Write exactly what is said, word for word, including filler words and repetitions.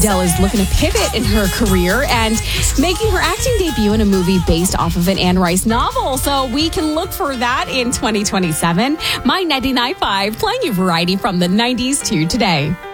Adele is looking to pivot in her career and making her acting debut in a movie based off of an Anne Rice novel. So we can look for that in twenty twenty-seven. My ninety-nine point five, playing you variety from the nineties to today.